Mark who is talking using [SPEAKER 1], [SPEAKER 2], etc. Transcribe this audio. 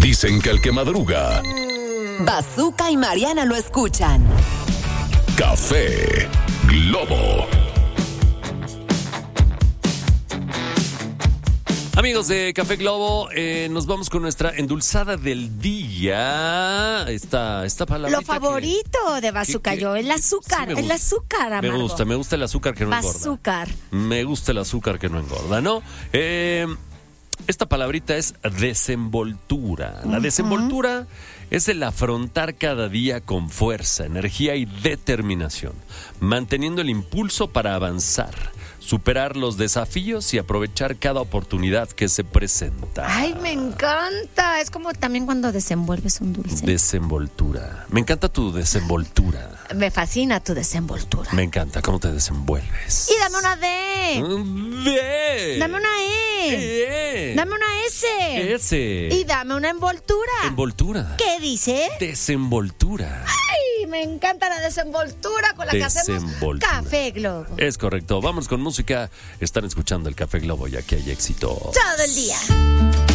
[SPEAKER 1] Dicen que el que madruga,
[SPEAKER 2] Bazooka y Mariana lo escuchan.
[SPEAKER 1] Café Globo.
[SPEAKER 3] Amigos de Café Globo, nos vamos con nuestra endulzada del día. Esta palabra.
[SPEAKER 4] Lo favorito de Bazooka, yo, el azúcar,
[SPEAKER 3] sí,
[SPEAKER 4] el azúcar, amargo.
[SPEAKER 3] Me gusta el azúcar que no engorda.
[SPEAKER 4] Bazooka.
[SPEAKER 3] Me gusta el azúcar que no engorda, ¿no? Esta palabrita es desenvoltura. La desenvoltura es el afrontar cada día con fuerza, energía y determinación, manteniendo el impulso para avanzar, superar los desafíos y aprovechar cada oportunidad que se presenta.
[SPEAKER 4] Ay, me encanta. Es como también cuando desenvuelves un dulce.
[SPEAKER 3] Desenvoltura. Me encanta tu desenvoltura.
[SPEAKER 4] Me fascina tu desenvoltura.
[SPEAKER 3] Me encanta cómo te desenvuelves.
[SPEAKER 4] Y dame una D.
[SPEAKER 3] D.
[SPEAKER 4] Dame una E. Dame una S.
[SPEAKER 3] S.
[SPEAKER 4] Y dame una envoltura.
[SPEAKER 3] Envoltura.
[SPEAKER 4] ¿Qué dice?
[SPEAKER 3] Desenvoltura.
[SPEAKER 4] Ay, me encanta la desenvoltura con la que hacemos Café Globo.
[SPEAKER 3] Es correcto. Vamos con música. Están escuchando el Café Globo y aquí hay éxito.
[SPEAKER 4] Todo el día.